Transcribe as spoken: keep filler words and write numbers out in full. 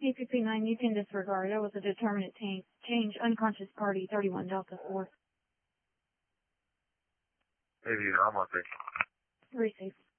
A P P nine, you can disregard. That was a determinate change. Change unconscious party thirty-one Delta four. Maybe I'm on station. Receive.